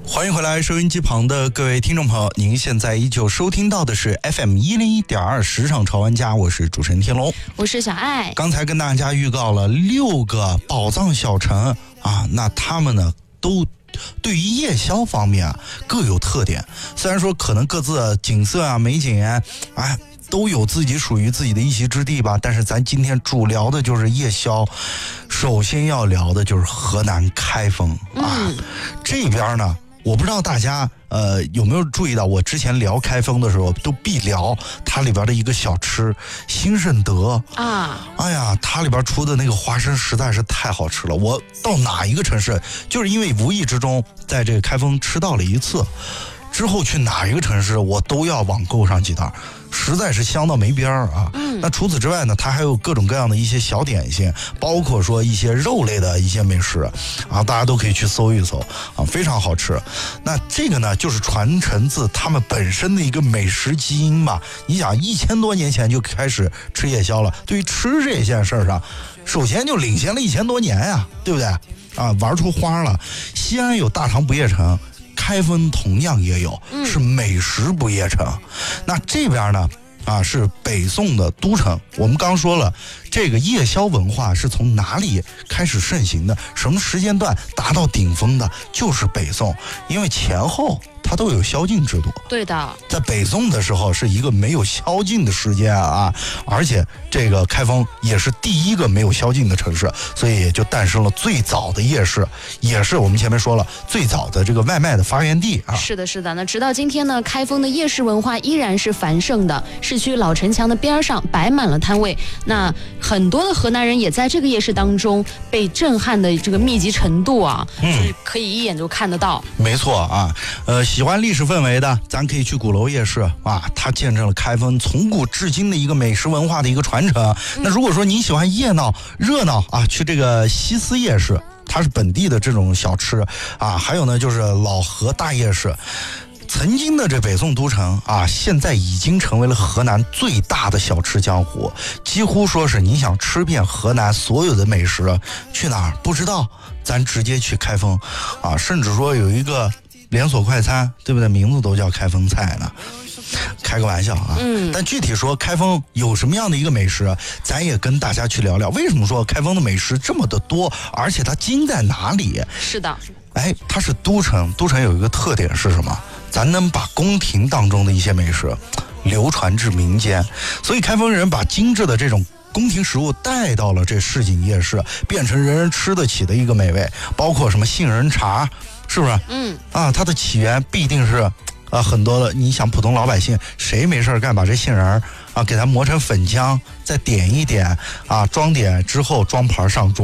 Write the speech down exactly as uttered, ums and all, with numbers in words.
欢迎回来，收音机旁的各位听众朋友，您现在依旧收听到的是 F M 一零一点二时尚潮玩家，我是主持人天龙， 我是小爱。 刚才跟大家预告了六个宝藏小城啊，那他们呢都对于夜宵方面啊各有特点，虽然说可能各自的景色啊美景啊哎都有自己属于自己的一席之地吧，但是咱今天主聊的就是夜宵。首先要聊的就是河南开封啊、嗯、这边呢我不知道大家呃有没有注意到，我之前聊开封的时候都必聊它里边的一个小吃兴盛德啊，哎呀，它里边出的那个花生实在是太好吃了。我到哪一个城市，就是因为无意之中在这个开封吃到了一次，之后去哪一个城市我都要网购上几袋，实在是香到没边儿啊！嗯，那除此之外呢，它还有各种各样的一些小点心，包括说一些肉类的一些美食啊，大家都可以去搜一搜啊，非常好吃。那这个呢，就是传承自他们本身的一个美食基因嘛。你想，一千多年前就开始吃夜宵了，对于吃这件事上，首先就领先了一千多年呀，对不对？啊，玩出花了。西安有大唐不夜城。开封同样也有，是美食不夜城。嗯、那这边呢，啊是北宋的都城。我们刚说了，这个夜宵文化是从哪里开始盛行的？什么时间段达到顶峰的？就是北宋，因为前后它都有宵禁制度。 对的， 在北宋的时候是一个没有宵禁的时间啊，而且这个开封也是第一个没有宵禁的城市，所以也就诞生了最早的夜市，也是我们前面说了最早的这个外卖的发源地啊。 是的，是的。那直到今天呢，开封的夜市文化依然是繁盛的，市区老城墙的边上摆满了摊位。那很多的河南人也在这个夜市当中被震撼的这个密集程度啊，嗯、就是可以一眼就看得到。 没错啊，呃。喜欢历史氛围的，咱可以去鼓楼夜市啊，它见证了开封从古至今的一个美食文化的一个传承。嗯、那如果说你喜欢热闹热闹啊，去这个西四夜市，它是本地的这种小吃啊，还有呢就是老河大夜市。曾经的这北宋都城啊，现在已经成为了河南最大的小吃江湖，几乎说是你想吃遍河南所有的美食，去哪儿不知道，咱直接去开封啊，甚至说有一个连锁快餐，对不对？名字都叫开封菜呢，开个玩笑啊。嗯。但具体说开封有什么样的一个美食，咱也跟大家去聊聊。为什么说开封的美食这么的多，而且它精在哪里？ 是的。 哎，它是都城，都城有一个特点是什么？咱能把宫廷当中的一些美食流传至民间，所以开封人把精致的这种宫廷食物带到了这市井夜市，变成人人吃得起的一个美味，包括什么杏仁茶。是不是？嗯啊，它的起源必定是啊很多的。你想，普通老百姓谁没事干把这杏仁啊给它磨成粉浆，再点一点啊，装点之后装盘上桌。